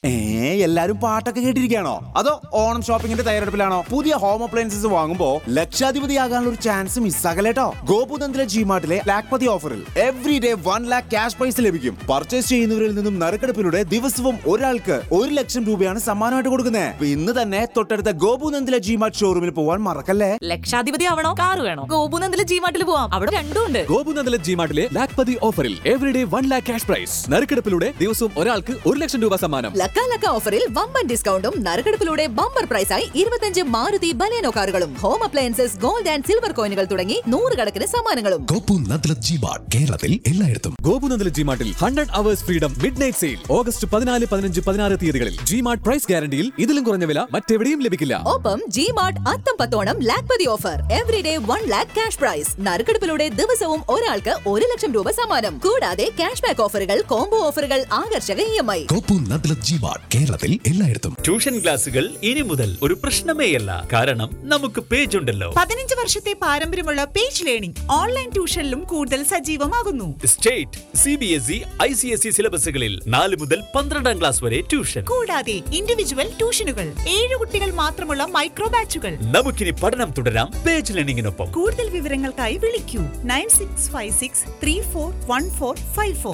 എല്ലാരും പാട്ടൊക്കെ കേട്ടിരിക്കുകയാണോ? അതോ ഓണം ഷോപ്പിംഗിന്റെ തയ്യാറെടുപ്പിലാണോ? പുതിയ ഹോം അപ്ലയൻസസ് വാങ്ങുമ്പോ ലക്ഷാധിപതിയാകാനുള്ള ഒരു ചാൻസ് മിസ്സാകലേട്ടോ. ഗോപുനന്ദിലെ ജിമാർട്ടിലെ ലാഖ്പതി ഓഫറിൽ every day 1 lakh cash prize ലഭിക്കും. പർച്ചേസ് ചെയ്യുന്നവരിൽ നിന്നും നറുക്കെടുപ്പിലൂടെ ദിവസവും ഒരാൾക്ക് 1 ലക്ഷം രൂപയാണ് സമ്മാനമായിട്ട് കൊടുക്കുന്നത്. ഇന്ന് തന്നെ തൊട്ടടുത്ത ഗോപുനന്ദിലെ ജിമാർട്ട് ഷോറൂമിൽ പോവാൻ മറക്കല്ലേ. ലക്ഷാധിപതി ആവണോ, കാർ വേണോ? ഗോപുനന്ദിലെ ജിമാർട്ടിൽ പോവാം, അവിടെ രണ്ടും ഉണ്ട്. ഗോപുനന്ദിലെ ജിമാർട്ടിലെ ലാഖ്പതി ഓഫറിൽ every day 1 lakh cash prize, നറുക്കെടുപ്പിലൂടെ ദിവസവും ഒരാൾക്ക് 1 ലക്ഷം രൂപ സമ്മാനം. ലക്ക ഓഫറിൽ വമ്പൻ ഡിസ്കൗണ്ടും നറുക്കെടുപ്പിലൂടെ ബമ്പർ പ്രൈസായി 25 മാരുതി ബലേനോ കാറുകളും home appliances, gold and silver കോയിനുകൾ തുടങ്ങി 100 കണക്കിന് സമ്മാനങ്ങളും. ഗോപുനന്ദിലെ ജിമാർട്ട് കേരളത്തിൽ എല്ലായിടത്തും. ഗോപുനന്ദിലെ ജിമാർട്ടിൽ 100 hours freedom mid night sale August 14, 15, 16 തീയതികളിൽ. ജിമാർട്ട് പ്രൈസ് ഗ്യാരണ്ടിയിൽ ഇതിലും കുറഞ്ഞ വില മറ്റെവിടെയും ലഭിക്കില്ല. ഒപ്പം ജിമാർട്ട് അത്തം പത്തോണം Lakhpati offer, every day 1 lakh cash prize, നറുക്കെടുപ്പിലൂടെ ദിവസവും ഒരാൾക്ക് 1 ലക്ഷം രൂപ സമ്മാനം. കൂടാതെ ക്യാഷ് ബാക്ക് ഓഫറുകൾ, കോംബോ ഓഫറുകൾ, ആകർഷക EMI. ഗോപുനന്ദിലെ ജിമാർട്ട് കേരളത്തിൽ എല്ലായിടത്തും. ട്യൂഷൻ ക്ലാസുകൾ ഇനി മുതൽ ഒരു പ്രശ്നമേയല്ല. കാരണം നമുക്ക് പേജ് ഉണ്ടല്ലോ. 15 വർഷത്തെ പാരമ്പര്യമുള്ള പേജ് ലേണിംഗ് ഓൺലൈൻ ട്യൂഷനിലും കൂടുതൽ സജീവമാകുന്നു. സ്റ്റേറ്റ്, CBSE, ICSE സിലബസുകളിൽ 4 മുതൽ 12ാം ക്ലാസ് വരെ ട്യൂഷൻ. കൂടാതെ ഇൻഡിവിജ്വൽ ട്യൂഷനുകൾ, 7 കുട്ടികൾ മാത്രമുള്ള മൈക്രോ ബാച്ചുകൾ. നമുക്കിനി പഠനം തുടരാം പേജ് ലേണിംഗിനൊപ്പം. കൂടുതൽ വിവരങ്ങൾക്കായി വിളിക്കൂ 9656341454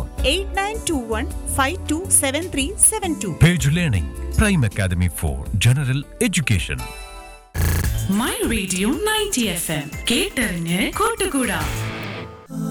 8921527372. Page Learning, Prime Academy for General Education. My Radio 90 FM കേട്ടറിഞ്ഞ് കൂട്ടുകൂടാ.